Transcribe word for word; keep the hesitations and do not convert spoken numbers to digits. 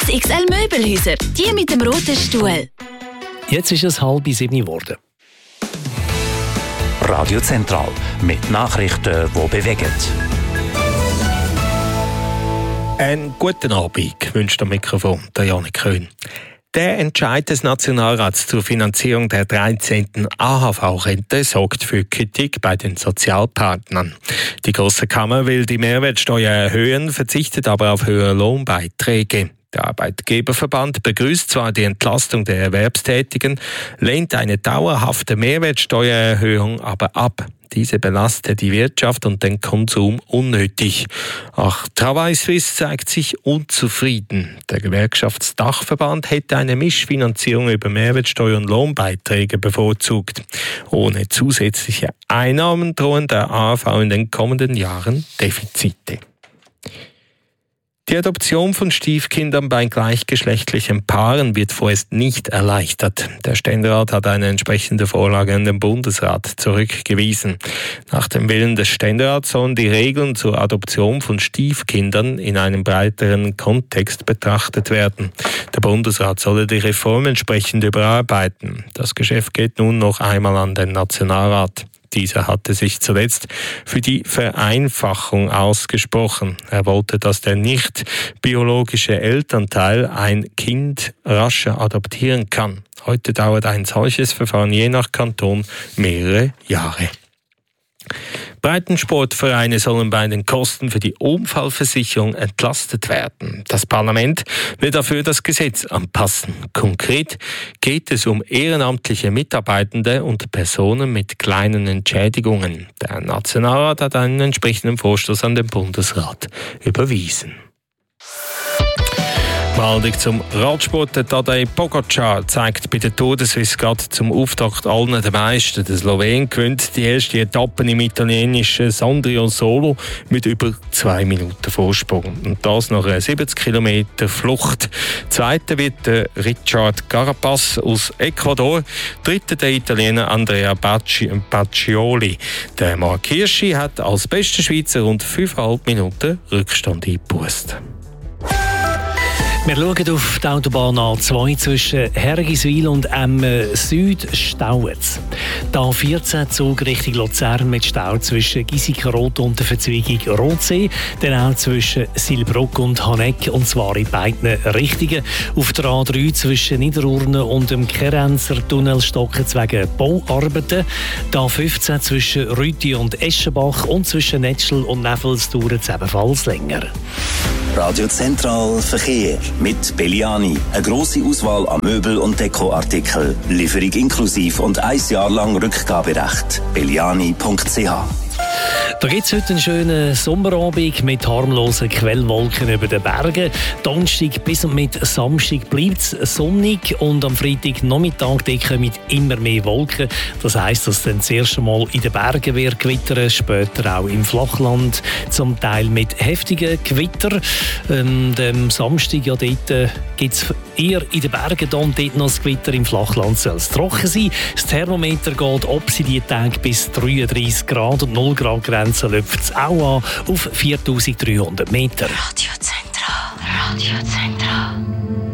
X X L Möbelhäuser, die mit dem roten Stuhl. Jetzt ist es halb sieben geworden. Radio Zentral mit Nachrichten, die bewegen. Einen guten Abend wünscht am Mikrofon der Janik Köhn. Der Entscheid des Nationalrats zur Finanzierung der dreizehnten A H V-Rente sorgt für Kritik bei den Sozialpartnern. Die Grosse Kammer will die Mehrwertsteuer erhöhen, verzichtet aber auf höhere Lohnbeiträge. Der Arbeitgeberverband begrüßt zwar die Entlastung der Erwerbstätigen, lehnt eine dauerhafte Mehrwertsteuererhöhung aber ab. Diese belastet die Wirtschaft und den Konsum unnötig. Auch Travail Suisse zeigt sich unzufrieden. Der Gewerkschaftsdachverband hätte eine Mischfinanzierung über Mehrwertsteuer und Lohnbeiträge bevorzugt. Ohne zusätzliche Einnahmen drohen der A H V in den kommenden Jahren Defizite. Die Adoption von Stiefkindern bei gleichgeschlechtlichen Paaren wird vorerst nicht erleichtert. Der Ständerat hat eine entsprechende Vorlage an den Bundesrat zurückgewiesen. Nach dem Willen des Ständerats sollen die Regeln zur Adoption von Stiefkindern in einem breiteren Kontext betrachtet werden. Der Bundesrat solle die Reform entsprechend überarbeiten. Das Geschäft geht nun noch einmal an den Nationalrat. Dieser hatte sich zuletzt für die Vereinfachung ausgesprochen. Er wollte, dass der nicht biologische Elternteil ein Kind rascher adoptieren kann. Heute dauert ein solches Verfahren je nach Kanton mehrere Jahre. Breitensportvereine sollen bei den Kosten für die Unfallversicherung entlastet werden. Das Parlament will dafür das Gesetz anpassen. Konkret geht es um ehrenamtliche Mitarbeitende und Personen mit kleinen Entschädigungen. Der Nationalrat hat einen entsprechenden Vorstoß an den Bundesrat überwiesen. Meldung zum Radsport. Der Tadej Pogačar zeigt bei der Tour de Suisse gerade zum Auftakt allen den meisten. Der Slowen gewinnt die erste Etappe im italienischen Sondrio Solo mit über zwei Minuten Vorsprung. Und das nach einer siebzig Kilometer Flucht. Zweiter wird der Richard Carapaz aus Ecuador. Dritter der Italiener Andrea Baccioli. Der Marc Hirschi hat als bester Schweizer rund fünfeinhalb Minuten Rückstand eingebüßt. Wir schauen auf die Autobahn A zwei zwischen Hergiswil und Emmen Süd staut. Die A vierzehn Zug Richtung Luzern mit Stau zwischen Giesikenrot und der Verzweigung Rotsee, dann auch zwischen Silbruck und Haneck, und zwar in beiden Richtungen. Auf der A drei zwischen Niederurne und dem Kerenzer Tunnel stocken wegen Bauarbeiten. Die A fünfzehn zwischen Rüti und Eschenbach und zwischen Netschel und Neffels dauert es ebenfalls länger. Radio Zentral Verkehr mit Belliani. Eine grosse Auswahl an Möbel- und Dekoartikeln. Lieferung inklusiv und ein Jahr lang Rückgaberecht. belliani punkt c h. Da gibt es heute einen schönen Sommerabend mit harmlosen Quellwolken über den Bergen. Donnerstag bis und mit Samstag bleibt es sonnig und am Freitag Nachmittag kommen immer mehr Wolken. Das heisst, dass dann das erste Mal in den Bergen wird gewittern, später auch im Flachland, zum Teil mit heftigen Gewitter. Ähm, am Samstag, ja, dort äh, gibt es eher in den Bergen dann dort noch das Gewitter, im Flachland soll es trocken sein. Das Thermometer geht ob sie die Tage bis dreiunddreissig Grad und null Grad Grenze läuft es auch an auf viertausenddreihundert Meter. Radio Zentral, Radio Zentral.